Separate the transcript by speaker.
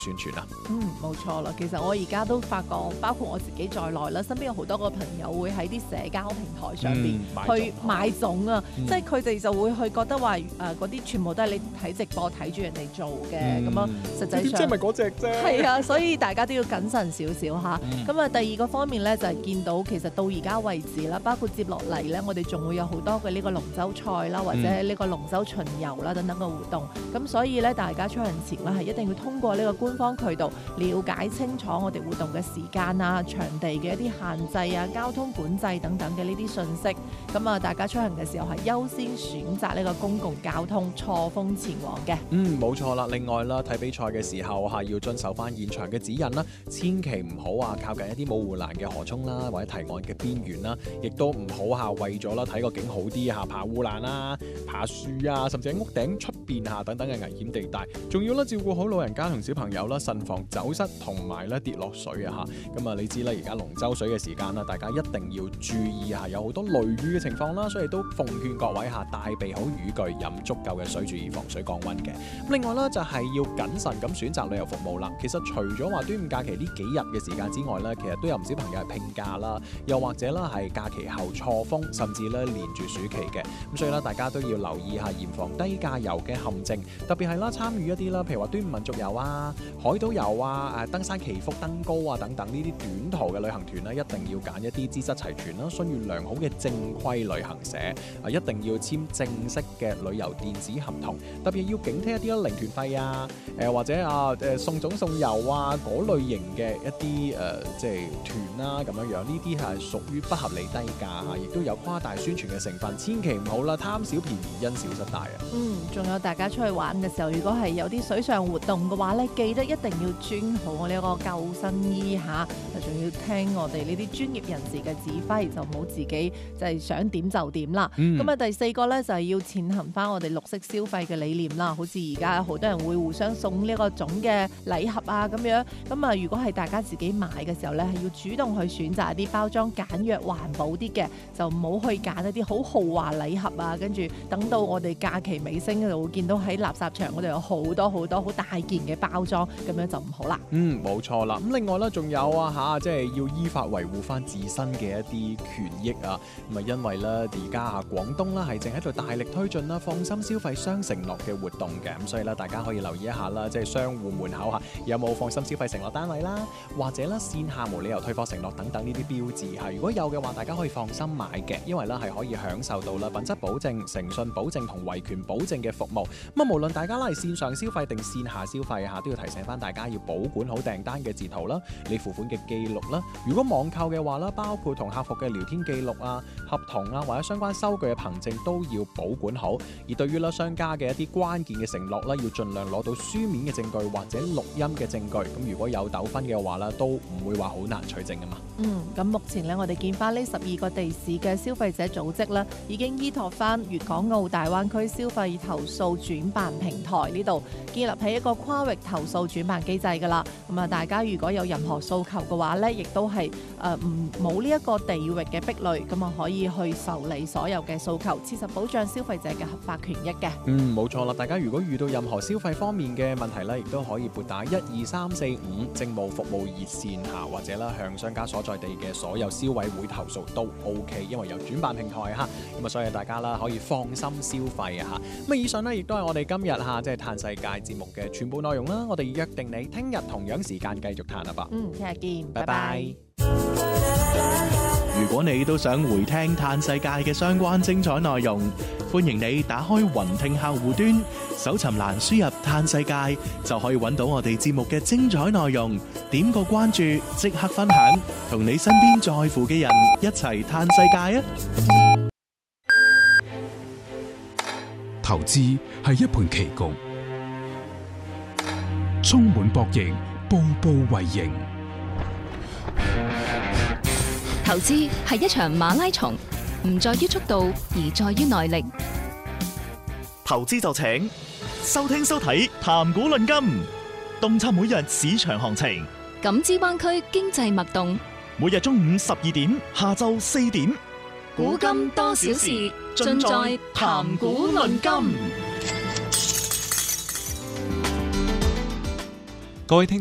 Speaker 1: 宣傳啊。
Speaker 2: 冇錯啦。其實我而家都發覺，包括我自己在內啦，身邊有好多個朋友會喺啲社交平台上邊去買種啊，即係佢哋就會去覺得話嗰啲全部都係你睇直播睇住人哋做嘅，咁實際上
Speaker 1: 即係咪嗰隻啫？
Speaker 2: 係啊，所以大家都要謹慎少少嚇。咁第二個方面咧就係見到其實到而家為止啦，包括接落嚟咧，我哋仲會有好多嘅呢個龍舟賽啦，或者呢個龍舟巡遊啦等等嘅活動。咁所以咧，大家出行前咧係一定要通過呢個官方渠道了解清楚我哋活動嘅時間啊、場地嘅一啲限制啊、交通管制等等嘅呢啲信息。咁大家出行嘅時候係優先選擇呢個公共交通，錯峰前往嘅。
Speaker 1: 冇錯啦。另外啦，睇比賽嘅時候要遵守翻現場嘅指引啦，千祈唔好靠近一啲冇護欄嘅河涌啦，或者堤岸嘅邊緣啦，亦都唔好為咗啦睇個景好啲爬護欄啦、爬樹啊，甚至喺屋頂出邊等等嘅危險地帶。仲要照顧好老人家同小朋友啦，慎防走失同埋跌落水啊嚇。咁你知啦，而家龍舟水嘅時間啦，大家一定要注意有好多雷雨嘅情況啦，所以都奉勸各位帶備好雨具，飲足夠嘅水，注意防水降溫嘅。另外啦，就係要謹慎咁選擇旅遊服務啦。其實除咗話端午假期呢幾日嘅時間之外咧，其實都有唔少朋友係拼假啦，又或者啦係假期後錯峰，甚至咧連住暑期嘅。咁所以咧，大家都要留意下，嚴防低價遊嘅陷阱。特別係啦，參與一啲啦，譬如話端午民族遊啊、海島遊啊、登山祈福、登高啊等等呢啲短途嘅旅行團咧，一定要揀一啲資質齊全啦、信譽良好嘅正規旅行社，一定要簽正式嘅旅遊電子合同。特別要警惕一啲零團費啊，或者送種送遊啊嗰類型嘅一啲即係團啦咁樣，呢啲係屬於不合理低價，亦都有誇大宣傳嘅成分，千祈唔好啦，貪小便宜因小失大啊。
Speaker 2: 仲有大家出去玩嘅時候，如果係有啲水上活動嘅話咧，記得一定要穿好我呢一個救生衣嚇，仲要聽我哋呢啲專業人士嘅指揮，就唔好自己就係想點就點啦。咁第四個咧就係要踐行翻我哋綠色消費嘅理念啦，好似而家好多人會互相送呢個種嘅禮盒啊咁樣。咁如果係大家自己買嘅時候咧，係要主動去選擇一啲包裝簡約環保啲嘅，就唔好去揀一啲好豪華禮盒啊，跟住等到我哋假期尾聲就會見到喺垃圾場嗰度有好多好大件嘅包裝，咁樣就唔好啦。
Speaker 1: 冇錯啦。咁另外咧，仲有即係要依法維護翻自身嘅一啲權益啊。咁因為咧而家廣東啦係正喺度大力推進啦放心消費雙承諾嘅活動嘅，咁所以咧大家可以留意一下啦，即係商戶門口有冇放心消費承諾單位啦，或者咧線下無理由退貨承諾等等呢啲標誌如果有嘅話，大家可以放心買嘅，因為咧係可以享受到啦品質保證、誠信保證同維權保證嘅服務。無論大家係線上消費定線下消費都要提醒翻大家要保管好訂單嘅字圖啦，你付款嘅記錄啦。如果網購嘅話啦，包括同客服嘅聊天記錄合同或者相關收據嘅憑證都要保管好。而對於商家嘅一啲關鍵嘅承諾要盡量攞到書面嘅證據或者錄音嘅證據。咁如果有糾紛嘅話都唔會話好難取證㗎嘛。
Speaker 2: 咁目前我哋見翻呢12個地市嘅消費者組織啦，已經依託翻粵港澳大灣區消費投訴轉辦平台呢度建立起一個跨域投訴轉辦機制㗎啦。咁大家如果有任何訴求嘅話呢，亦都係冇呢一個地域嘅壁壘，咁可以去受理所有嘅訴求，切實保障消費者嘅合法權益嘅。
Speaker 1: 冇錯啦。大家如果遇到任何消費方面嘅問題咧，亦都可以撥打12345政務服務熱線或者向商家所在地嘅所有消委會投訴都 OK， 因為有轉辦平台咁所以大家啦可以放心消費咁以上呢，亦都係我哋今日即係嘆世界節目嘅全部內容啦。我哋約定你聽日同樣時間繼續嘆啦吧。
Speaker 2: 聽日見，
Speaker 1: 拜拜。
Speaker 3: 如果你都想回聽嘆世界嘅相關精彩內容，歡迎你打開雲聽客戶端，搜尋欄輸入嘆世界，就可以揾到我哋節目嘅精彩內容。點個關注，即刻分享，同你身邊在乎嘅人一齊嘆世界啊！
Speaker 4: 投資係一盤棋局，充滿博弈，步步為營。
Speaker 5: 投資係一場馬拉松，唔在於速度，而在於耐力。
Speaker 6: 投資就請收聽收睇談股論金，洞察每日市場行情，
Speaker 5: 感知灣區經濟脈動。
Speaker 6: 每日中午12點，下晝4點，
Speaker 5: 古今多少事，盡在談股論金。
Speaker 7: 各位聽